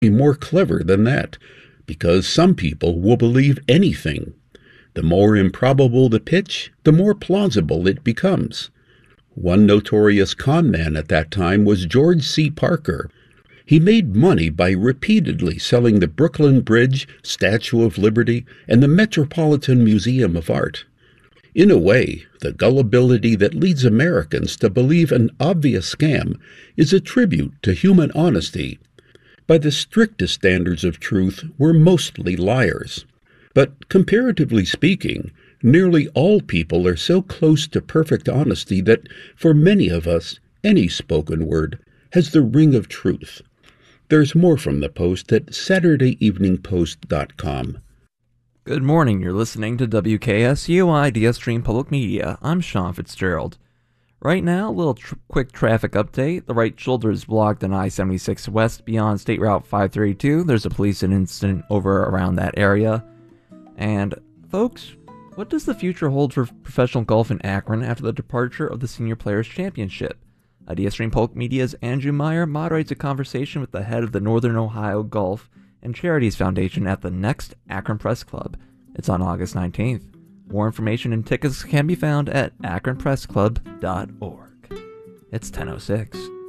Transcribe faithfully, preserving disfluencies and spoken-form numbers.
more clever than that, because some people will believe anything. The more improbable the pitch, the more plausible it becomes. One notorious con man at that time was George C. Parker. He made money by repeatedly selling the Brooklyn Bridge, Statue of Liberty, and the Metropolitan Museum of Art. In a way, the gullibility that leads Americans to believe an obvious scam is a tribute to human honesty. By the strictest standards of truth, we're mostly liars. But comparatively speaking, nearly all people are so close to perfect honesty that, for many of us, any spoken word has the ring of truth. There's more from the Post at Saturday Evening Post dot com. Good morning, you're listening to W K S U Idea Stream Public Media. I'm Sean Fitzgerald. Right now, a little tr- quick traffic update. The right shoulder is blocked on I seventy-six West beyond State Route five thirty-two. There's a police incident over around that area. And, folks, what does the future hold for professional golf in Akron after the departure of the Senior Players Championship? Idea Stream Public Media's Andrew Meyer moderates a conversation with the head of the Northern Ohio Golf and Charities Foundation at the next Akron Press Club. It's on August nineteenth. More information and tickets can be found at akron press club dot org. It's ten oh six.